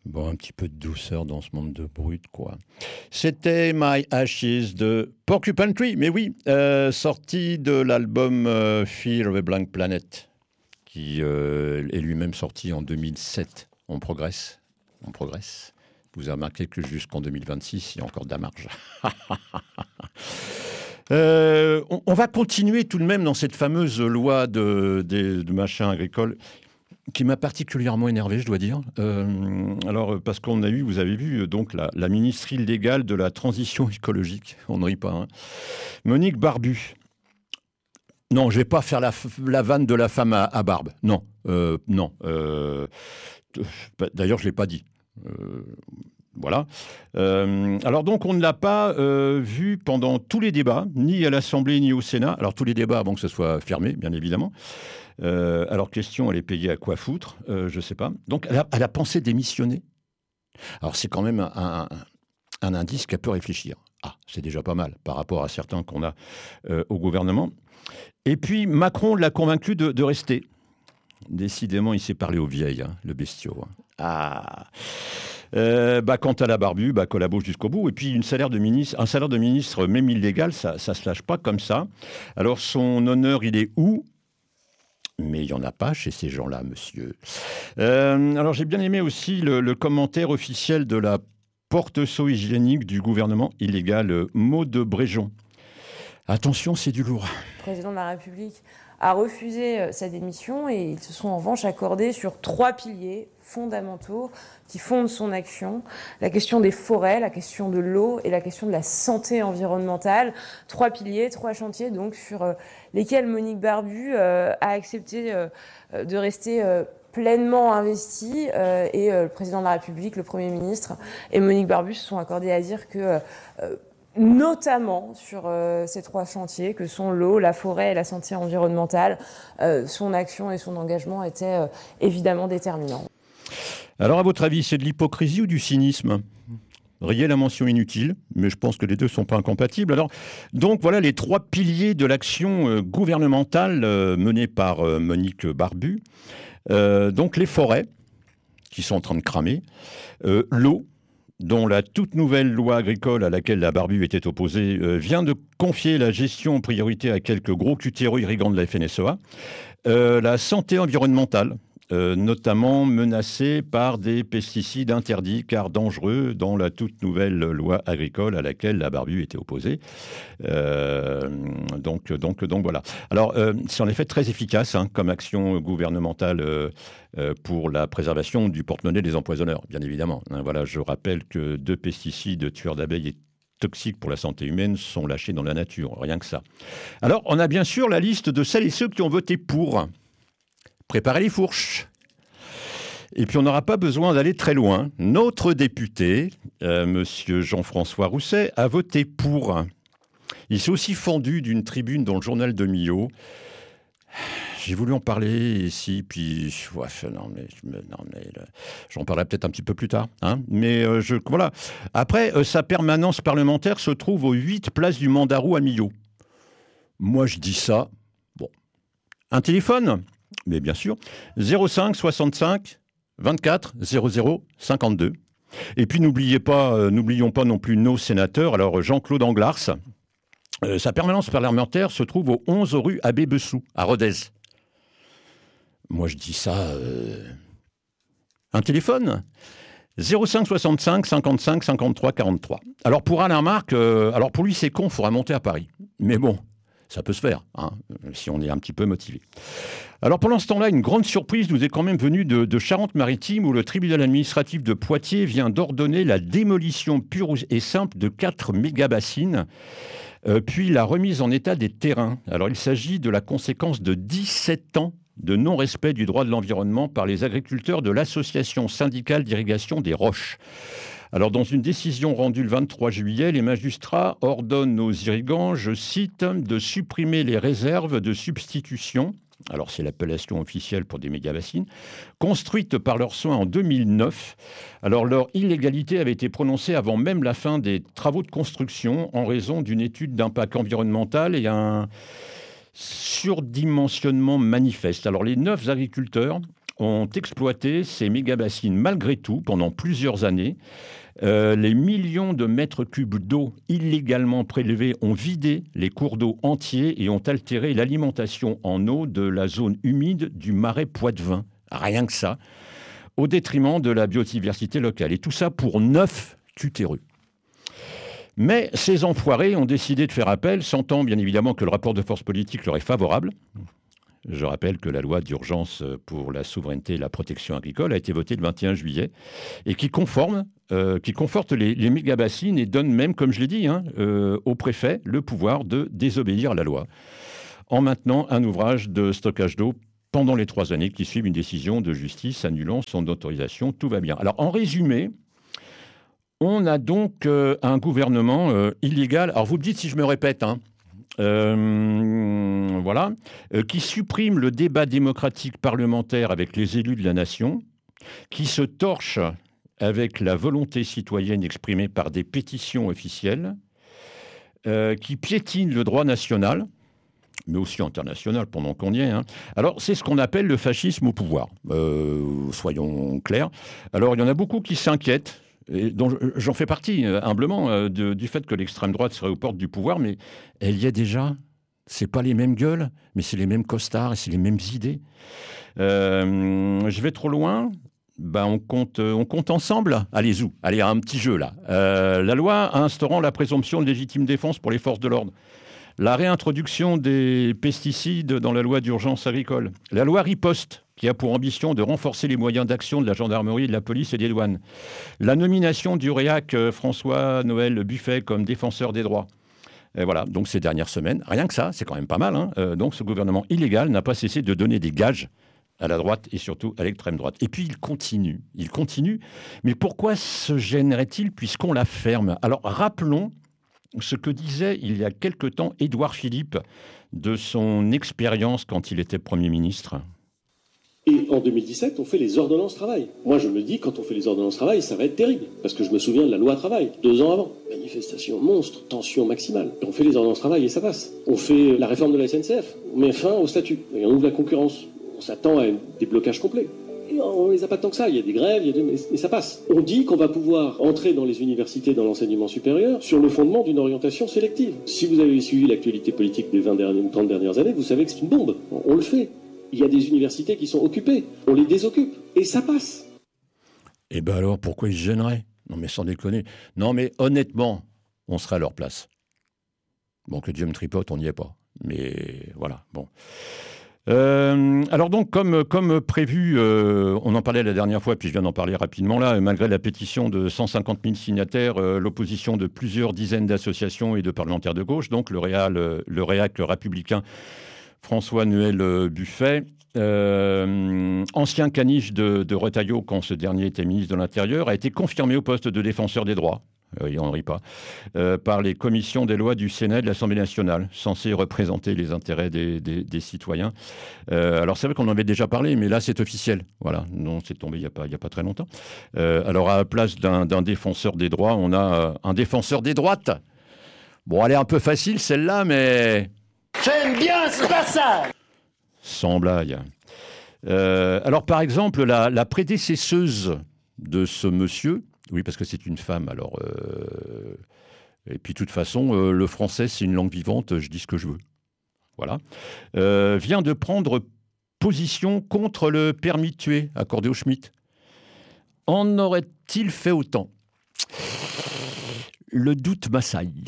Bon, un petit peu de douceur dans ce monde de brut, quoi. C'était My Ashes de Porcupine Tree, mais oui, sorti de l'album Fear of a Blank Planet, qui est lui-même sorti en 2007. On progresse, on progresse. Vous avez remarqué que jusqu'en 2026, il y a encore de la marge. On va continuer tout de même dans cette fameuse loi de machin agricole qui m'a particulièrement énervé, je dois dire. Parce qu'on a eu, vous avez vu, donc la ministre illégale de la transition écologique, on ne rit pas, hein, Monique Barbu. Non, je ne vais pas faire la vanne de la femme à barbe. Non, non. D'ailleurs, je ne l'ai pas dit. Voilà. Alors donc, on ne l'a pas vu pendant tous les débats, ni à l'Assemblée, ni au Sénat. Alors tous les débats avant que ce soit fermé, bien évidemment. Alors question, elle est payée à quoi foutre, je ne sais pas. Donc elle a pensé démissionner. Alors c'est quand même un indice qu'elle peut réfléchir. Ah, c'est déjà pas mal par rapport à certains qu'on a au gouvernement. Et puis Macron l'a convaincu de rester. Décidément, il s'est parlé aux vieilles, hein, le bestiau. Ah. Quant à la Barbu, collabo jusqu'au bout. Et puis un salaire de ministre, même illégal, ça se lâche pas comme ça. Alors son honneur, il est où ? Mais il n'y en a pas chez ces gens-là, monsieur. Alors j'ai bien aimé aussi le commentaire officiel de la porte-seau hygiénique du gouvernement illégal, Maud Bréjon. Attention, c'est du lourd. Le président de la République a refusé sa démission et ils se sont en revanche accordés sur 3 piliers fondamentaux qui fondent son action. La question des forêts, la question de l'eau et la question de la santé environnementale. 3 piliers, 3 chantiers donc sur lesquels Monique Barbu a accepté de rester pleinement investie et le président de la République, le Premier ministre et Monique Barbu se sont accordés à dire que notamment sur ces 3 chantiers que sont l'eau, la forêt et la santé environnementale, son action et son engagement étaient évidemment déterminants. Alors à votre avis, c'est de l'hypocrisie ou du cynisme ? Riez la mention inutile, mais je pense que les deux ne sont pas incompatibles. Alors, donc voilà les 3 piliers de l'action gouvernementale menée par Monique Barbu. Donc les forêts, qui sont en train de cramer, l'eau, dont la toute nouvelle loi agricole à laquelle la Barbu était opposée vient de confier la gestion en priorité à quelques gros cutéreux irrigants de la FNSEA, la santé environnementale, notamment menacée par des pesticides interdits car dangereux dans la toute nouvelle loi agricole à laquelle la Barbu était opposée. Donc voilà. Alors, c'est en effet très efficace comme action gouvernementale pour la préservation du porte-monnaie des empoisonneurs, bien évidemment. Voilà, je rappelle que 2 pesticides tueurs d'abeilles et toxiques pour la santé humaine sont lâchés dans la nature, rien que ça. Alors, on a bien sûr la liste de celles et ceux qui ont voté pour. Préparez les fourches. Et puis on n'aura pas besoin d'aller très loin. Notre député, monsieur Jean-François Rousset, a voté pour. Il s'est aussi fendu d'une tribune dans le journal de Millau. J'ai voulu en parler ici, puis j'en parlerai peut-être un petit peu plus tard. Mais voilà. Après, sa permanence parlementaire se trouve aux 8 places du Mandarou à Millau. Moi, je dis ça. Bon. Un téléphone ? Mais bien sûr, 05 65 24 00 52. Et puis n'oublions pas non plus nos sénateurs. Alors Jean-Claude Anglars, sa permanence parlementaire se trouve au 11 rue Abbé Bessou, à Rodez. Moi je dis ça... Un téléphone ? 05 65 55 53 43. Alors pour Alain Marc, pour lui c'est con, il faudra monter à Paris. Mais bon... Ça peut se faire, si on est un petit peu motivé. Alors pendant ce temps-là, une grande surprise nous est quand même venue de Charente-Maritime, où le tribunal administratif de Poitiers vient d'ordonner la démolition pure et simple de 4 méga-bassines, puis la remise en état des terrains. Alors il s'agit de la conséquence de 17 ans de non-respect du droit de l'environnement par les agriculteurs de l'association syndicale d'irrigation des Roches. Alors, dans une décision rendue le 23 juillet, les magistrats ordonnent aux irrigants, je cite, de supprimer les réserves de substitution, alors c'est l'appellation officielle pour des méga-bassines, construites par leurs soins en 2009. Alors, leur illégalité avait été prononcée avant même la fin des travaux de construction en raison d'une étude d'impact environnemental et un surdimensionnement manifeste. Alors, les 9 agriculteurs ont exploité ces méga-bassines malgré tout pendant plusieurs années. Les millions de mètres cubes d'eau illégalement prélevés ont vidé les cours d'eau entiers et ont altéré l'alimentation en eau de la zone humide du marais Poitevin. Rien que ça, au détriment de la biodiversité locale. Et tout ça pour 9 cutéreux. Mais ces enfoirés ont décidé de faire appel, sentant bien évidemment que le rapport de force politique leur est favorable. Je rappelle que la loi d'urgence pour la souveraineté et la protection agricole a été votée le 21 juillet et qui conforte les méga-bassines et donne même, comme je l'ai dit, au préfet le pouvoir de désobéir à la loi en maintenant un ouvrage de stockage d'eau pendant les 3 années qui suivent une décision de justice annulant son autorisation. Tout va bien. Alors, en résumé, on a donc un gouvernement illégal. Alors, vous me dites si je me répète, qui supprime le débat démocratique parlementaire avec les élus de la nation, qui se torche avec la volonté citoyenne exprimée par des pétitions officielles, qui piétine le droit national, mais aussi international, pendant qu'on y est. Alors, c'est ce qu'on appelle le fascisme au pouvoir, soyons clairs. Alors, il y en a beaucoup qui s'inquiètent, et dont j'en fais partie, humblement, du fait que l'extrême droite serait aux portes du pouvoir, mais elle y est déjà. C'est pas les mêmes gueules, mais c'est les mêmes costards et c'est les mêmes idées. Je vais trop loin. On compte ensemble. Allez, un petit jeu là. La loi instaurant la présomption de légitime défense pour les forces de l'ordre. La réintroduction des pesticides dans la loi d'urgence agricole. La loi Riposte, qui a pour ambition de renforcer les moyens d'action de la gendarmerie, de la police et des douanes. La nomination du réac François-Noël Buffet comme défenseur des droits. Et voilà, donc ces dernières semaines, rien que ça, c'est quand même pas mal. Donc ce gouvernement illégal n'a pas cessé de donner des gages à la droite et surtout à l'extrême droite. Et puis il continue. Mais pourquoi se gênerait-il puisqu'on la ferme ? Alors rappelons ce que disait il y a quelque temps Édouard Philippe de son expérience quand il était Premier ministre. Et en 2017, on fait les ordonnances travail. Moi, je me dis, quand on fait les ordonnances travail, ça va être terrible. Parce que je me souviens de la loi travail, 2 ans avant. Manifestation monstre, tension maximale. On fait les ordonnances travail et ça passe. On fait la réforme de la SNCF. On met fin au statut. Et on ouvre la concurrence. On s'attend à des blocages complets. Et on les a pas tant que ça. Il y a des grèves, mais ça passe. On dit qu'on va pouvoir entrer dans les universités, dans l'enseignement supérieur, sur le fondement d'une orientation sélective. Si vous avez suivi l'actualité politique des 30 dernières années, vous savez que c'est une bombe. On le fait. Il y a des universités qui sont occupées. On les désoccupe. Et ça passe. Eh ben alors, pourquoi ils se gêneraient ? Non mais sans déconner. Non mais honnêtement, on serait à leur place. Bon, que Dieu me tripote, on n'y est pas. Mais voilà, bon. Alors donc, comme prévu, on en parlait la dernière fois, puis je viens d'en parler rapidement là, malgré la pétition de 150 000 signataires, l'opposition de plusieurs dizaines d'associations et de parlementaires de gauche, donc le réac républicain François-Noël Buffet, ancien caniche de Retailleau quand ce dernier était ministre de l'Intérieur, a été confirmé au poste de défenseur des droits. Il n'en rit pas, par les commissions des lois du Sénat et de l'Assemblée nationale, censées représenter les intérêts des citoyens. Alors c'est vrai qu'on en avait déjà parlé, mais là c'est officiel. Voilà, non, c'est tombé il n'y a pas très longtemps. Alors à la place d'un défenseur des droits, on a un défenseur des droites. Bon, elle est un peu facile celle-là, mais... J'aime bien ce passage. Sans blague. Alors par exemple, la prédécesseuse de ce monsieur... Oui, parce que c'est une femme, alors... Et puis, de toute façon, le français, c'est une langue vivante, je dis ce que je veux. Voilà. Vient de prendre position contre le permis de tuer accordé au Schmitt. En aurait-il fait autant ? Le doute m'assaille.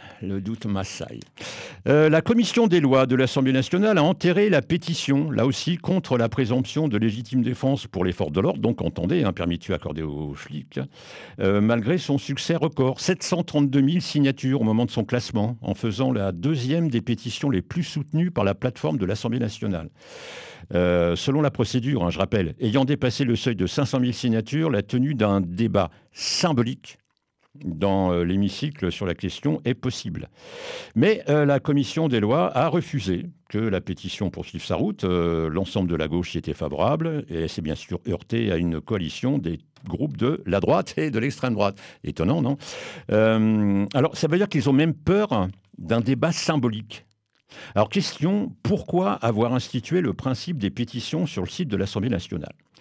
La commission des lois de l'Assemblée nationale a enterré la pétition, là aussi, contre la présomption de légitime défense pour les forces de l'ordre, donc entendez, un permis de tuer accordé aux flics, malgré son succès record. 732 000 signatures au moment de son classement, en faisant la 2e des pétitions les plus soutenues par la plateforme de l'Assemblée nationale. Selon la procédure, je rappelle, ayant dépassé le seuil de 500 000 signatures, la tenue d'un débat symbolique dans l'hémicycle sur la question est possible. Mais la commission des lois a refusé que la pétition poursuive sa route. L'ensemble de la gauche y était favorable et elle s'est bien sûr heurtée à une coalition des groupes de la droite et de l'extrême droite. Étonnant, non ? Alors, ça veut dire qu'ils ont même peur d'un débat symbolique. Alors, question, pourquoi avoir institué le principe des pétitions sur le site de l'Assemblée nationale ?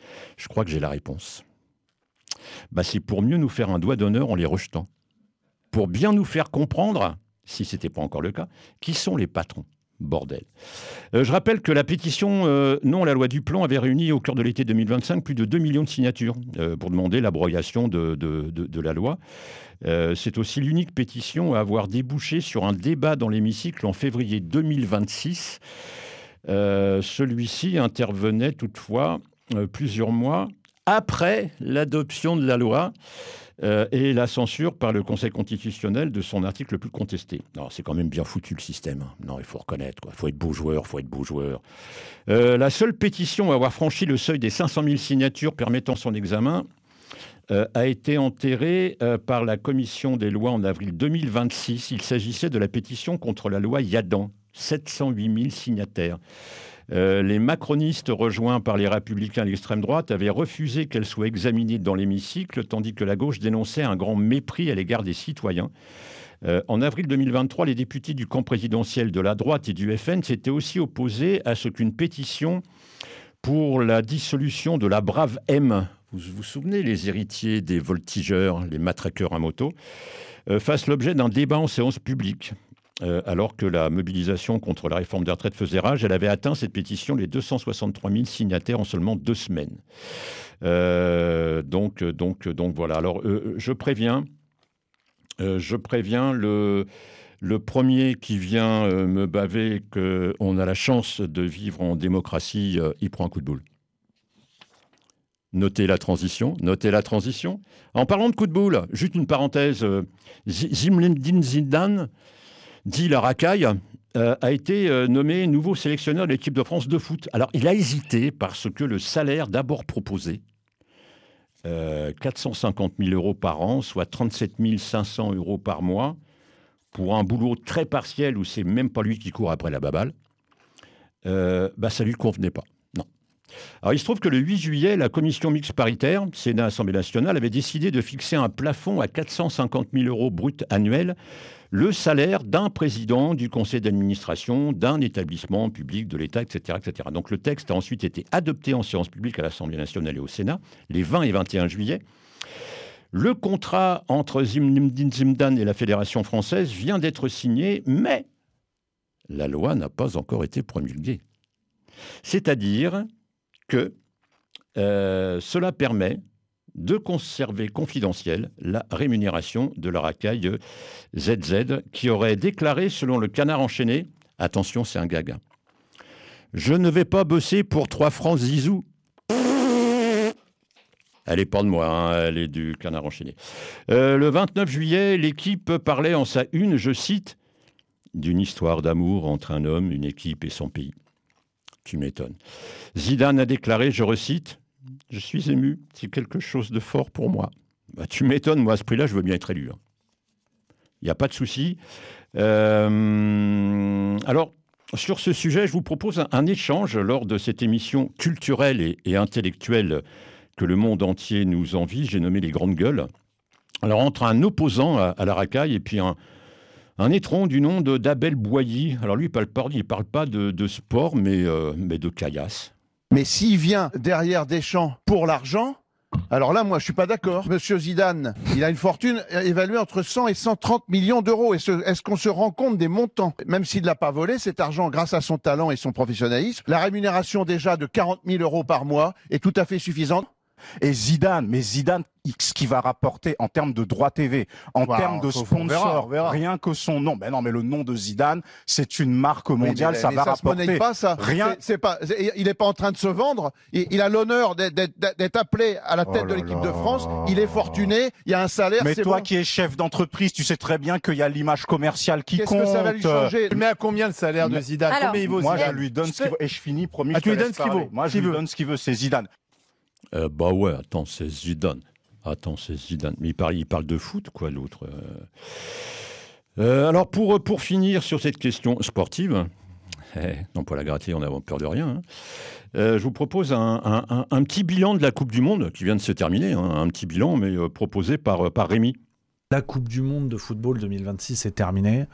Je crois que j'ai la réponse. C'est pour mieux nous faire un doigt d'honneur en les rejetant. Pour bien nous faire comprendre, si ce n'était pas encore le cas, qui sont les patrons. Bordel. Je rappelle que la pétition non à la loi Duplan avait réuni au cœur de l'été 2025 plus de 2 millions de signatures pour demander l'abrogation de la loi. C'est aussi l'unique pétition à avoir débouché sur un débat dans l'hémicycle en février 2026. Celui-ci intervenait toutefois plusieurs mois après l'adoption de la loi et la censure par le Conseil constitutionnel de son article le plus contesté. Alors, c'est quand même bien foutu le système. Non, il faut reconnaître. Il faut être beau joueur, la seule pétition à avoir franchi le seuil des 500 000 signatures permettant son examen a été enterrée par la Commission des lois en avril 2026. Il s'agissait de la pétition contre la loi Yadan. 708 000 signataires. Les macronistes rejoints par les républicains et l'extrême droite avaient refusé qu'elle soit examinée dans l'hémicycle, tandis que la gauche dénonçait un grand mépris à l'égard des citoyens. En avril 2023, les députés du camp présidentiel de la droite et du FN s'étaient aussi opposés à ce qu'une pétition pour la dissolution de la Brave M, vous vous souvenez, les héritiers des voltigeurs, les matraqueurs à moto, fasse l'objet d'un débat en séance publique. Alors que la mobilisation contre la réforme des retraites faisait rage, elle avait atteint cette pétition les 263 000 signataires en seulement 2 semaines. Donc voilà. Alors je préviens le premier qui vient me baver qu'on a la chance de vivre en démocratie, il prend un coup de boule. Notez la transition. En parlant de coup de boule, juste une parenthèse, Zinedine Zidane, dit la racaille, a été nommé nouveau sélectionneur de l'équipe de France de foot. Alors, il a hésité parce que le salaire d'abord proposé, 450 000 euros par an, soit 37 500 euros par mois, pour un boulot très partiel où c'est même pas lui qui court après la baballe, ça lui convenait pas. Non. Alors, il se trouve que le 8 juillet, la commission mixte paritaire, Sénat, Assemblée nationale, avait décidé de fixer un plafond à 450 000 euros bruts annuels, le salaire d'un président du conseil d'administration, d'un établissement public de l'État, etc., etc. Donc le texte a ensuite été adopté en séance publique à l'Assemblée nationale et au Sénat, les 20 et 21 juillet. Le contrat entre Zinedine Zidane et la Fédération française vient d'être signé, mais la loi n'a pas encore été promulguée. C'est-à-dire que cela permet de conserver confidentielle la rémunération de la racaille ZZ, qui aurait déclaré, selon le Canard enchaîné, attention, c'est un gag, je ne vais pas bosser pour 3 francs zizou. Elle n'est pas de moi, elle est du Canard enchaîné. Le 29 juillet, l'équipe parlait en sa une, je cite, d'une histoire d'amour entre un homme, une équipe et son pays. Tu m'étonnes. Zidane a déclaré, je recite, je suis ému, c'est quelque chose de fort pour moi. Tu m'étonnes, moi à ce prix-là, je veux bien être élu. Il n'y a pas de souci. Alors, sur ce sujet, je vous propose un échange lors de cette émission culturelle et intellectuelle que le monde entier nous envie. J'ai nommé les grandes gueules. Alors, entre un opposant à la racaille et puis un étron du nom d'Abel Boilly. Alors lui, il ne parle pas de sport, mais de caillasse. Mais s'il vient derrière Deschamps pour l'argent, alors là, moi, je suis pas d'accord. Monsieur Zidane, il a une fortune évaluée entre 100 et 130 millions d'euros. Est-ce qu'on se rend compte des montants? Même s'il ne l'a pas volé, cet argent, grâce à son talent et son professionnalisme, la rémunération déjà de 40 000 euros par mois est tout à fait suffisante. Et Zidane, ce qu'il va rapporter en termes de droits TV, en termes de sponsors, rien que son nom. Mais non, mais le nom de Zidane, c'est une marque mondiale, ça va rapporter. Pas, ça. Rien. Il n'est pas en train de se vendre. Il a l'honneur d'être appelé à la tête de l'équipe de France. Il est fortuné. Il y a un salaire. Mais toi qui es chef d'entreprise, tu sais très bien qu'il y a l'image commerciale qui compte. Qu'est-ce que ça va lui changer? Tu mets à combien le salaire de Zidane? Combien il vaut Moi, Zidane? je lui donne ce qu'il veut. Et je finis, promis. Tu lui donnes ce qu'il vaut. Moi, je lui donne ce qu'il veut. C'est Zidane. Ouais, attends, c'est Zidane. Mais il parle de foot, quoi, l'autre. Alors, pour finir sur cette question sportive, non, pour la gratter, on n'a peur de rien, je vous propose un petit bilan de la Coupe du Monde qui vient de se terminer, un petit bilan, mais proposé par Rémi. La Coupe du Monde de football 2026 est terminée.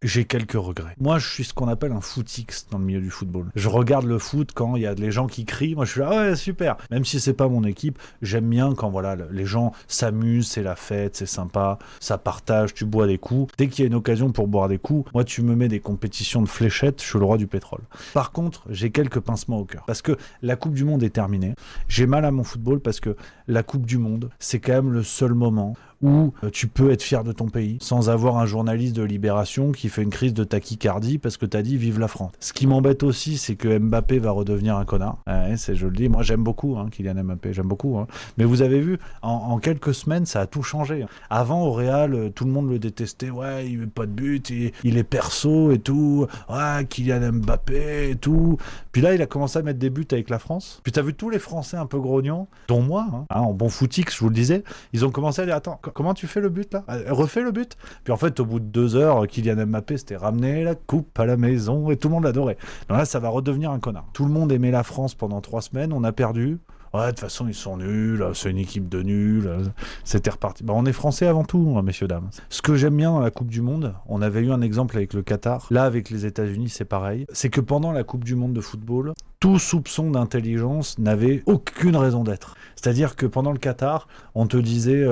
j'ai quelques regrets. Moi, je suis ce qu'on appelle un footix dans le milieu du football. Je regarde le foot quand il y a des gens qui crient. Moi, je suis là, ouais, super. Même si c'est pas mon équipe, j'aime bien quand voilà, les gens s'amusent, c'est la fête, c'est sympa, ça partage, tu bois des coups. Dès qu'il y a une occasion pour boire des coups, moi, tu me mets des compétitions de fléchettes, je suis le roi du pétrole. Par contre, j'ai quelques pincements au cœur. Parce que la Coupe du Monde est terminée. J'ai mal à mon football parce que la Coupe du Monde, c'est quand même le seul moment où tu peux être fier de ton pays sans avoir un journaliste de Libération qui fait une crise de tachycardie parce que t'as dit vive la France. Ce qui m'embête aussi, c'est que Mbappé va redevenir un connard. Ouais, je le dis, moi j'aime beaucoup Kylian Mbappé, j'aime beaucoup. Mais vous avez vu, en quelques semaines, ça a tout changé. Avant, au Real, tout le monde le détestait. Ouais, il met pas de but, il est perso et tout. Ouais, Kylian Mbappé et tout. Puis là, il a commencé à mettre des buts avec la France. Puis t'as vu tous les Français un peu grognons, dont moi, en bon footix, je vous le disais, ils ont commencé à dire, attends, comment tu fais le but là ? Refais le but. Puis en fait, au bout de 2 heures, Kylian Mbappé s'était ramené la coupe à la maison et tout le monde l'adorait. Donc là, ça va redevenir un connard. Tout le monde aimait la France pendant 3 semaines, on a perdu. Ouais, de toute façon, ils sont nuls, c'est une équipe de nuls, c'était reparti. On est français avant tout, messieurs, dames. Ce que j'aime bien dans la Coupe du Monde, on avait eu un exemple avec le Qatar, là avec les États-Unis, c'est pareil, c'est que pendant la Coupe du Monde de football, tout soupçon d'intelligence n'avait aucune raison d'être. C'est-à-dire que pendant le Qatar, on te disait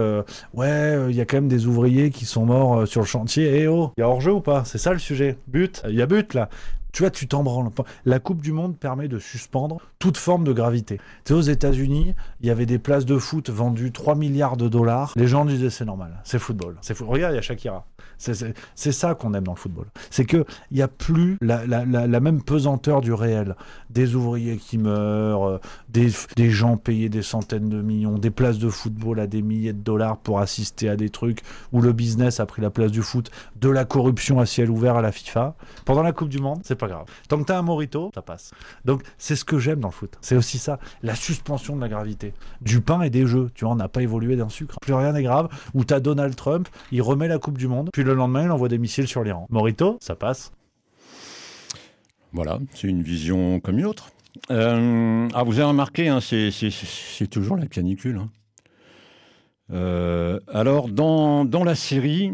il y a quand même des ouvriers qui sont morts sur le chantier, il y a hors-jeu ou pas ? C'est ça le sujet. But, il y a but là. Tu vois, tu t'en branles. La Coupe du Monde permet de suspendre toute forme de gravité. Tu sais, aux États-Unis, il y avait des places de foot vendues 3 milliards de dollars. Les gens disaient c'est normal, c'est football. Regarde, il y a Shakira. C'est ça qu'on aime dans le football. C'est qu'il n'y a plus la même pesanteur du réel. Des ouvriers qui meurent, des gens payés des centaines de millions, des places de football à des milliers de dollars pour assister à des trucs où le business a pris la place du foot, de la corruption à ciel ouvert à la FIFA. Pendant la Coupe du Monde, c'est pas grave. Tant que t'as un mojito, ça passe. Donc, c'est ce que j'aime dans le foot. C'est aussi ça, la suspension de la gravité. Du pain et des jeux. Tu vois, on n'a pas évolué d'un sucre. Plus rien n'est grave. Où t'as Donald Trump, il remet la Coupe du Monde, puis le lendemain, il envoie des missiles sur l'Iran. Mojito, ça passe. Voilà, c'est une vision comme une autre. Vous avez remarqué, c'est toujours la canicule. Alors, dans la série...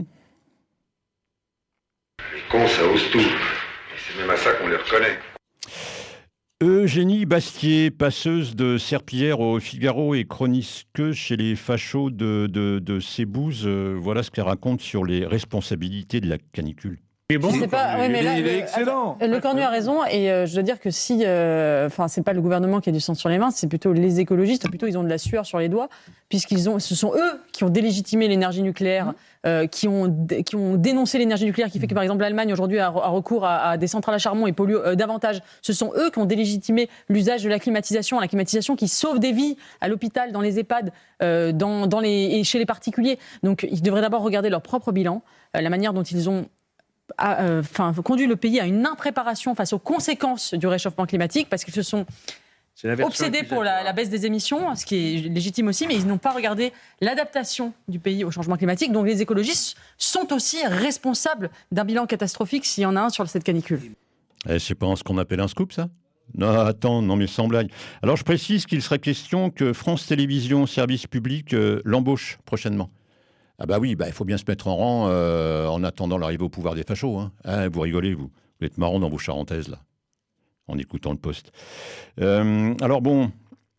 Les cons, ça ose tout. C'est même à ça qu'on les reconnaît. Eugénie Bastier, passeuse de serpillière au Figaro et chroniqueuse chez les fachos de Sebouze, voilà ce qu'elle raconte sur les responsabilités de la canicule. Il est excellent. Le Cornu a raison, et je dois dire que si, c'est pas le gouvernement qui a du sang sur les mains, c'est plutôt les écologistes, plutôt ils ont de la sueur sur les doigts, ce sont eux qui ont délégitimé l'énergie nucléaire, qui ont dénoncé l'énergie nucléaire, qui fait que par exemple l'Allemagne aujourd'hui a recours à des centrales à charbon et pollue davantage. Ce sont eux qui ont délégitimé l'usage de la climatisation qui sauve des vies à l'hôpital, dans les EHPAD, et chez les particuliers. Donc ils devraient d'abord regarder leur propre bilan, la manière dont ils ont conduit le pays à une impréparation face aux conséquences du réchauffement climatique, parce qu'ils se sont obsédés pour la baisse des émissions, ce qui est légitime aussi, mais ils n'ont pas regardé l'adaptation du pays au changement climatique. Donc les écologistes sont aussi responsables d'un bilan catastrophique s'il y en a un sur cette canicule. C'est pas ce qu'on appelle un scoop, ça ? Non, attends, non mais sans blague. Alors je précise qu'il serait question que France Télévisions, service public, l'embauche prochainement. Ah bah oui, il faut bien se mettre en rang en attendant l'arrivée au pouvoir des fachos. Vous rigolez, vous êtes marrant dans vos charentaises, là, en écoutant le poste. Alors bon...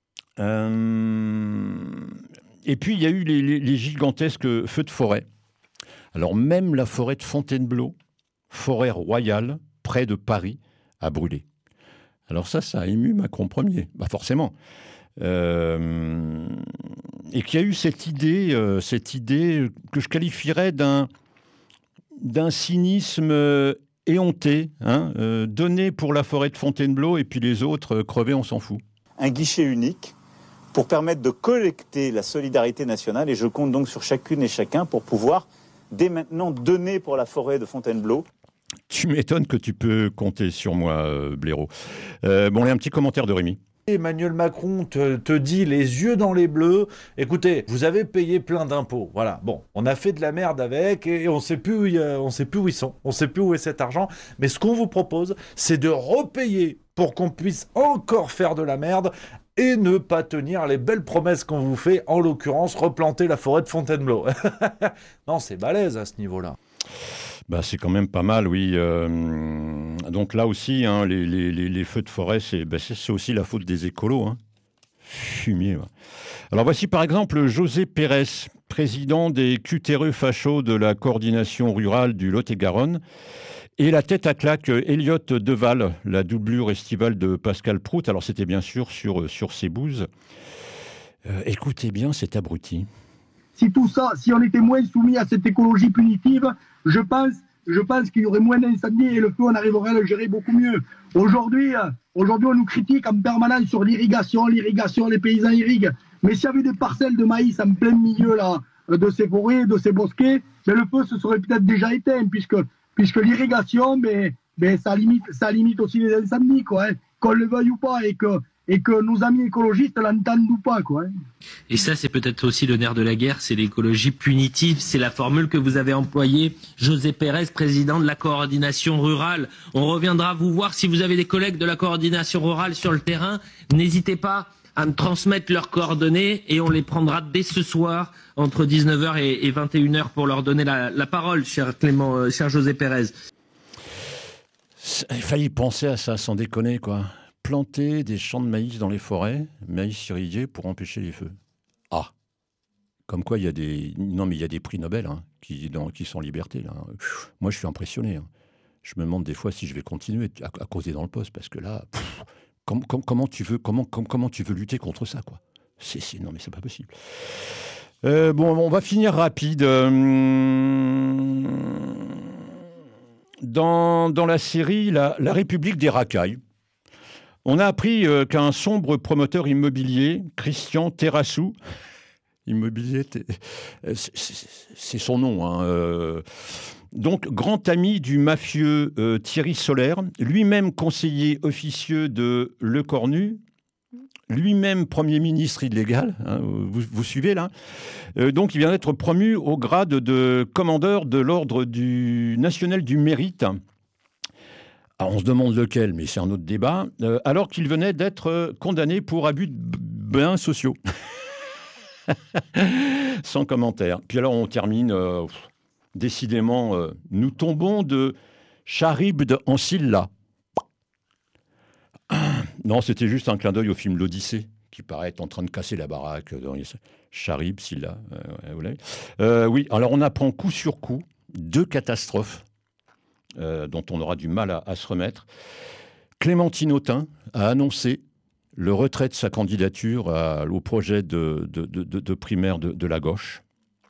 Et puis, il y a eu les gigantesques feux de forêt. Alors même la forêt de Fontainebleau, forêt royale, près de Paris, a brûlé. Alors ça a ému Macron Ier, forcément. Et qu'il y a eu cette idée que je qualifierais d'un cynisme éhonté, donné pour la forêt de Fontainebleau et puis les autres, crevés, on s'en fout. Un guichet unique pour permettre de collecter la solidarité nationale, et je compte donc sur chacune et chacun pour pouvoir, dès maintenant, donner pour la forêt de Fontainebleau. Tu m'étonnes que tu peux compter sur moi, Blaireau. Il y a un petit commentaire de Rémi. Emmanuel Macron te dit les yeux dans les bleus, écoutez, vous avez payé plein d'impôts, voilà, bon, on a fait de la merde avec et on sait plus où ils sont, on sait plus où est cet argent, mais ce qu'on vous propose, c'est de repayer pour qu'on puisse encore faire de la merde et ne pas tenir les belles promesses qu'on vous fait, en l'occurrence replanter la forêt de Fontainebleau. Non, c'est balèze à ce niveau-là. Bah, c'est quand même pas mal, oui. Donc là aussi, hein, les feux de forêt, c'est aussi la faute des écolos. Hein. Fumier. Ouais. Alors voici par exemple José Pérez, président des cutéreux fachos de la coordination rurale du Lot-et-Garonne, et la tête à claque Elliot Deval, la doublure estivale de Pascal Prout. Alors c'était bien sûr sur ses bouses. Écoutez bien cet abruti. Si tout ça, si on était moins soumis à cette écologie punitive, je pense qu'il y aurait moins d'incendies et le feu, on arriverait à le gérer beaucoup mieux. Aujourd'hui, on nous critique en permanence sur l'irrigation, les paysans irriguent. Mais s'il y avait des parcelles de maïs en plein milieu là, de ces forêts, de ces bosquets, le feu se serait peut-être déjà éteint, puisque l'irrigation, ça limite aussi les incendies, quoi, hein, qu'on le veuille ou pas, et que nos amis écologistes l'entendent ou pas, quoi. Hein. Et ça, c'est peut-être aussi le nerf de la guerre, c'est l'écologie punitive. C'est la formule que vous avez employée, José Pérez, président de la coordination rurale. On reviendra vous voir si vous avez des collègues de la coordination rurale sur le terrain. N'hésitez pas à me transmettre leurs coordonnées et on les prendra dès ce soir entre 19h et 21h pour leur donner la parole, cher José Pérez. Il fallait penser à ça, sans déconner, quoi. Planter des champs de maïs dans les forêts, maïs irrigué pour empêcher les feux. Ah, comme quoi il y a des prix Nobel hein, qui sont en liberté. Là. Moi, je suis impressionné. Hein. Je me demande des fois si je vais continuer à causer dans le poste, parce que là, comment tu veux lutter contre ça, quoi. Non, mais c'est pas possible. Bon, on va finir rapide. Dans la série La République des racailles, on a appris qu'un sombre promoteur immobilier, Christian Terrassou, immobilier, c'est son nom, hein, donc grand ami du mafieux Thierry Solaire, lui-même conseiller officieux de Le Cornu, lui-même Premier ministre illégal, hein, vous suivez là, donc il vient d'être promu au grade de commandeur de l'ordre national du mérite. Alors on se demande lequel, mais c'est un autre débat, alors qu'il venait d'être condamné pour abus de biens sociaux. Sans commentaire. Puis alors on termine, décidément, nous tombons de Charybde en Scylla. Non, c'était juste un clin d'œil au film L'Odyssée, qui paraît être en train de casser la baraque. Charybde, Scylla, vous l'avez. Oui, alors on apprend coup sur coup 2 catastrophes dont on aura du mal à se remettre. Clémentine Autain a annoncé le retrait de sa candidature au projet de primaire de la gauche.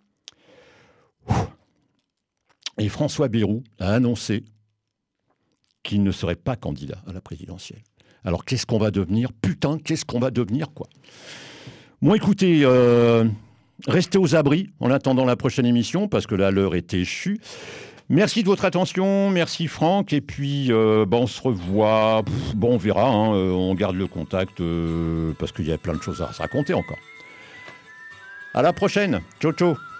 Et François Bayrou a annoncé qu'il ne serait pas candidat à la présidentielle. Alors qu'est-ce qu'on va devenir ? Putain, qu'est-ce qu'on va devenir, quoi ? Bon, écoutez, restez aux abris en attendant la prochaine émission, parce que là, l'heure est échue. Merci de votre attention, merci Franck, et puis on se revoit, on verra, hein, on garde le contact, parce qu'il y a plein de choses à se raconter encore. À la prochaine, ciao ciao.